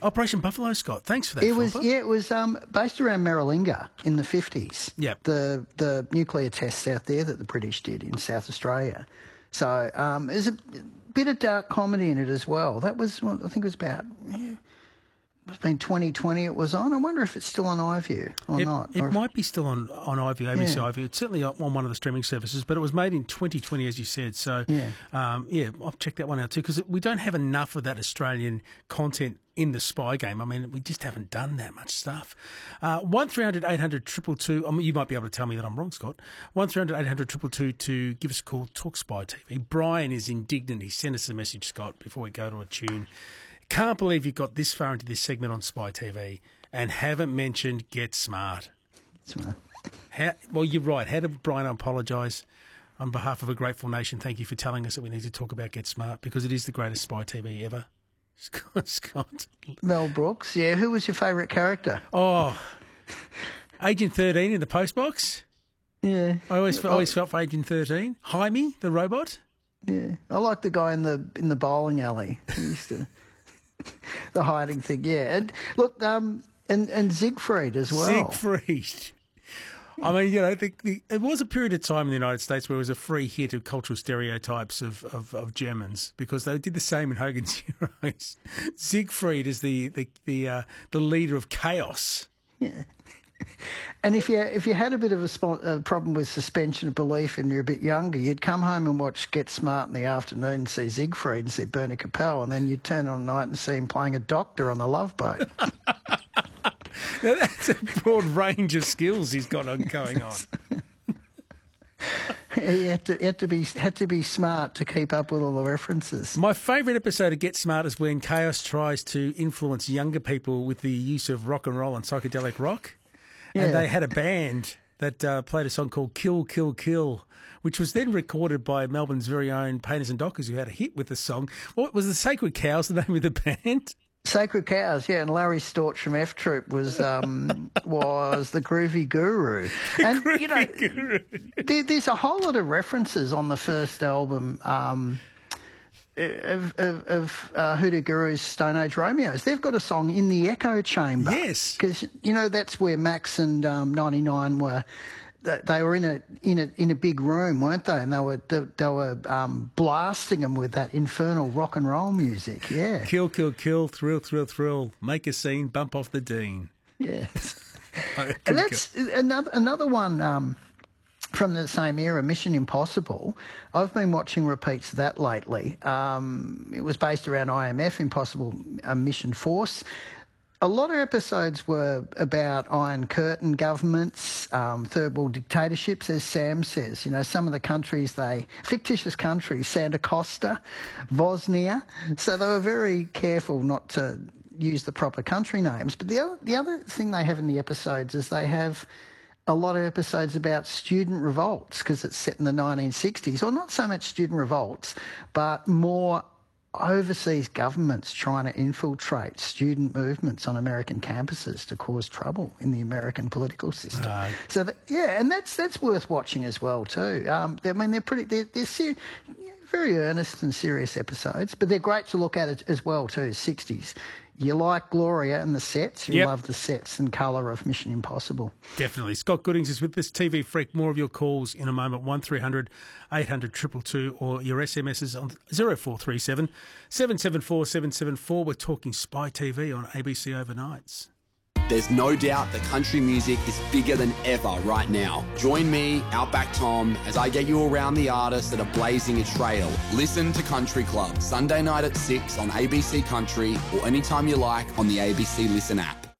Operation Buffalo, Scott. Thanks for that. It was, Philippa. yeah, it was based around Maralinga in the 50s. Yep. The nuclear tests out there that the British did in South Australia. So there's a bit of dark comedy in it as well. That was, I think it was about, it's been 2020 it was on. I wonder if it's still on iView or not. It might be still on iView, ABC iView. It's certainly on one of the streaming services, but it was made in 2020, as you said. So, I'll check that one out too, because we don't have enough of that Australian content in the spy game. I mean, we just haven't done that much stuff. 1300 800 222. You might be able to tell me that I'm wrong, Scott. 1300 800 222 to give us a call. Talk Spy TV. Brian is indignant. He sent us a message, Scott, before we go to a tune. Can't believe you got this far into this segment on Spy TV and haven't mentioned Get Smart. Smart. Well, you're right. How did Brian apologise on behalf of a grateful nation? Thank you for telling us that we need to talk about Get Smart because it is the greatest Spy TV ever. Scott. Mel Brooks, yeah. Who was your favourite character? Oh, Agent 13 in the postbox. Yeah. I always felt for Agent 13. Jaime, the robot. Yeah. I like the guy in the bowling alley. He used to... the hiding thing, yeah. And look, and Siegfried as well. Siegfried. I mean, it was a period of time in the United States where it was a free hit of cultural stereotypes of Germans because they did the same in Hogan's Heroes. Siegfried is the leader of chaos. Yeah. And if you had a bit of a problem with suspension of belief and you're a bit younger, you'd come home and watch Get Smart in the afternoon and see Siegfried and see Bernie Capel, and then you'd turn on at night and see him playing a doctor on the Love Boat. Now that's a broad range of skills he's got going on. He had to be smart to keep up with all the references. My favourite episode of Get Smart is when Chaos tries to influence younger people with the use of rock and roll and psychedelic rock. Yeah. And they had a band that played a song called Kill, Kill, Kill, which was then recorded by Melbourne's very own Painters and Dockers, who had a hit with the song. What was the Sacred Cows, the name of the band? Sacred Cows, yeah, and Larry Storch from F Troop was the Groovy Guru. And, Guru. There's a whole lot of references on the first album of Hoodoo Guru's Stone Age Romeos. They've got a song in the Echo Chamber. Yes, because that's where Max and 99 were. They were in a big room, weren't they? And they were blasting them with that infernal rock and roll music. Yeah, kill, kill, kill, thrill, thrill, thrill, make a scene, bump off the Dean. Yes, and that's another one. From the same era, Mission Impossible. I've been watching repeats of that lately. It was based around IMF, Impossible Mission Force. A lot of episodes were about Iron Curtain governments, third world dictatorships, as Sam says. Some of the countries, fictitious countries, Santa Costa, Bosnia. So they were very careful not to use the proper country names. But the other thing they have in the episodes is they have a lot of episodes about student revolts because it's set in the 1960s, or not so much student revolts, but more overseas governments trying to infiltrate student movements on American campuses to cause trouble in the American political system. And that's worth watching as well too. I mean, they're very earnest and serious episodes, but they're great to look at as well too. 60s. You like Gloria and the sets. You love the sets and colour of Mission Impossible. Definitely. Scott Goodings is with this TV Freak. More of your calls in a moment. 1300 800 222 or your SMSs on 0437 774 774. We're talking Spy TV on ABC Overnights. There's no doubt that country music is bigger than ever right now. Join me, Outback Tom, as I get you around the artists that are blazing a trail. Listen to Country Club, Sunday night at 6 on ABC Country or anytime you like on the ABC Listen app.